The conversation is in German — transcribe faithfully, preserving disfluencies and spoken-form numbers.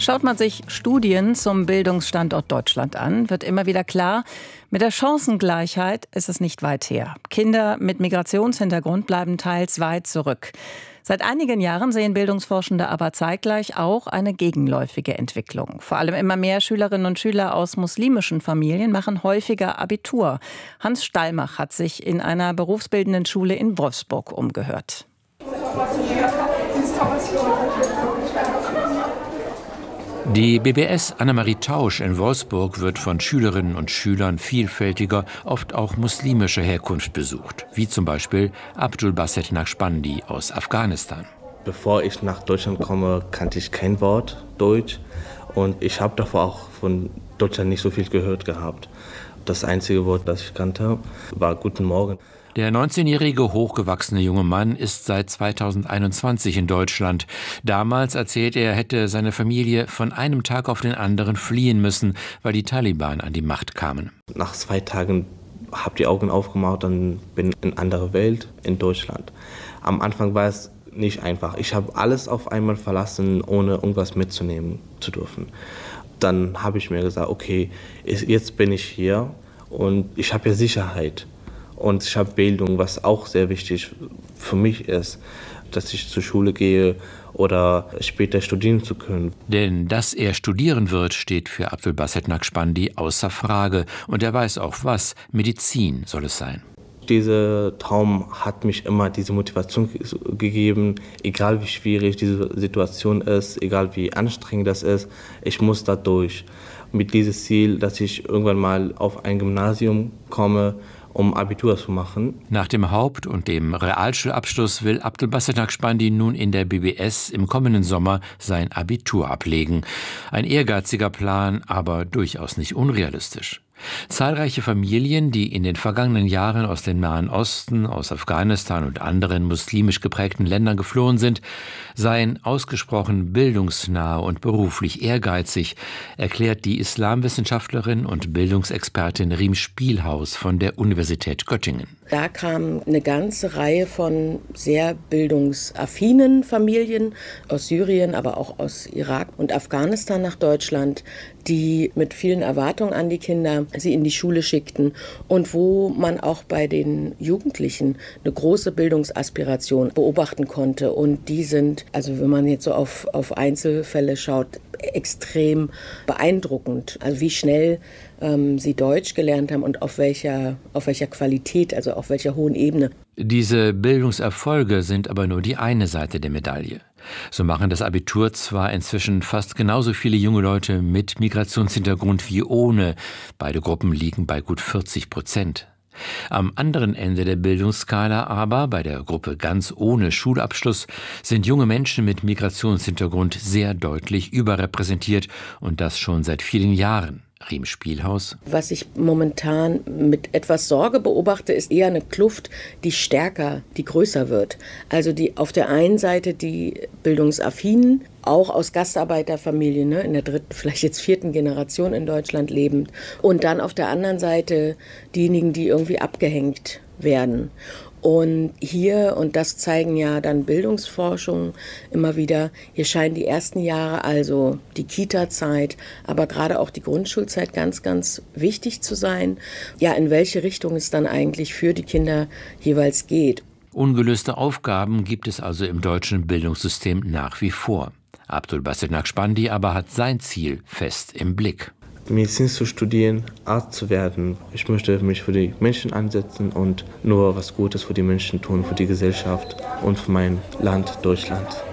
Schaut man sich Studien zum Bildungsstandort Deutschland an, wird immer wieder klar, mit der Chancengleichheit ist es nicht weit her. Kinder mit Migrationshintergrund bleiben teils weit zurück. Seit einigen Jahren sehen Bildungsforschende aber zeitgleich auch eine gegenläufige Entwicklung. Vor allem immer mehr Schülerinnen und Schüler aus muslimischen Familien machen häufiger Abitur. Hans Stallmach hat sich in einer berufsbildenden Schule in Wolfsburg umgehört. Die B B S Annemarie Tausch in Wolfsburg wird von Schülerinnen und Schülern vielfältiger, oft auch muslimischer Herkunft besucht, wie zum Beispiel Abdul Basit Naqshbandi aus Afghanistan. Bevor ich nach Deutschland komme, kannte ich kein Wort Deutsch und ich habe davor auch von Deutschland nicht so viel gehört gehabt. Das einzige Wort, das ich kannte, war Guten Morgen. Der neunzehnjährige hochgewachsene junge Mann ist seit zweitausendeinundzwanzig in Deutschland. Damals erzählt er, hätte seine Familie von einem Tag auf den anderen fliehen müssen, weil die Taliban an die Macht kamen. Nach zwei Tagen habe ich die Augen aufgemacht und bin in eine andere Welt, in Deutschland. Am Anfang war es nicht einfach. Ich habe alles auf einmal verlassen, ohne irgendwas mitzunehmen zu dürfen. Dann habe ich mir gesagt, okay, jetzt bin ich hier und ich habe ja Sicherheit. Und ich habe Bildung, was auch sehr wichtig für mich ist, dass ich zur Schule gehe oder später studieren zu können. Denn dass er studieren wird, steht für Abdul Basit Naqshbandi außer Frage. Und er weiß auch was, Medizin soll es sein. Dieser Traum hat mich immer diese Motivation gegeben, egal wie schwierig diese Situation ist, egal wie anstrengend das ist, ich muss da durch. Mit diesem Ziel, dass ich irgendwann mal auf ein Gymnasium komme, um Abitur zu machen. Nach dem Haupt- und dem Realschulabschluss will Abdul Basit Naqshbandi nun in der B B S im kommenden Sommer sein Abitur ablegen. Ein ehrgeiziger Plan, aber durchaus nicht unrealistisch. Zahlreiche Familien, die in den vergangenen Jahren aus dem Nahen Osten, aus Afghanistan und anderen muslimisch geprägten Ländern geflohen sind, seien ausgesprochen bildungsnah und beruflich ehrgeizig, erklärt die Islamwissenschaftlerin und Bildungsexpertin Riem Spielhaus von der Universität Göttingen. Da kam eine ganze Reihe von sehr bildungsaffinen Familien aus Syrien, aber auch aus Irak und Afghanistan nach Deutschland, die mit vielen Erwartungen an die Kinder sie in die Schule schickten und wo man auch bei den Jugendlichen eine große Bildungsaspiration beobachten konnte. Und die sind, also wenn man jetzt so auf, auf Einzelfälle schaut, extrem beeindruckend. Also wie schnell ähm, sie Deutsch gelernt haben und auf welcher, auf welcher Qualität, also auf welcher hohen Ebene. Diese Bildungserfolge sind aber nur die eine Seite der Medaille. So machen das Abitur zwar inzwischen fast genauso viele junge Leute mit Migrationshintergrund wie ohne. Beide Gruppen liegen bei gut vierzig Prozent. Am anderen Ende der Bildungsskala aber, bei der Gruppe ganz ohne Schulabschluss, sind junge Menschen mit Migrationshintergrund sehr deutlich überrepräsentiert und das schon seit vielen Jahren. Riem Spielhaus. Was ich momentan mit etwas Sorge beobachte, ist eher eine Kluft, die stärker, die größer wird. Also die auf der einen Seite die Bildungsaffinen, auch aus Gastarbeiterfamilien, ne, in der dritten, vielleicht jetzt vierten Generation in Deutschland lebend. Und dann auf der anderen Seite diejenigen, die irgendwie abgehängt werden. Und hier, und das zeigen ja dann Bildungsforschungen immer wieder, hier scheinen die ersten Jahre, also die Kita-Zeit, aber gerade auch die Grundschulzeit ganz, ganz wichtig zu sein. Ja, in welche Richtung es dann eigentlich für die Kinder jeweils geht. Ungelöste Aufgaben gibt es also im deutschen Bildungssystem nach wie vor. Abdul Basit Naqshbandi aber hat sein Ziel fest im Blick. Medizin zu studieren, Arzt zu werden. Ich möchte mich für die Menschen einsetzen und nur was Gutes für die Menschen tun, für die Gesellschaft und für mein Land Deutschland.